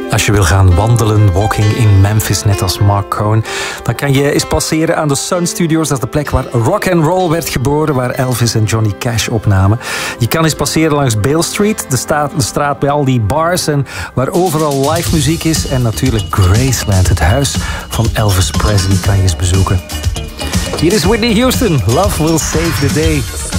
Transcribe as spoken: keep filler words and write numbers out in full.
Als je wil gaan wandelen, walking in Memphis, net als Mark Cohn, dan kan je eens passeren aan de Sun Studios. Dat is de plek waar rock and roll werd geboren, waar Elvis en Johnny Cash opnamen. Je kan eens passeren langs Beale Street, de, staat, de straat bij al die bars en waar overal live muziek is. En natuurlijk Graceland, het huis van Elvis Presley, kan je eens bezoeken. Hier is Whitney Houston, Love Will Save the Day.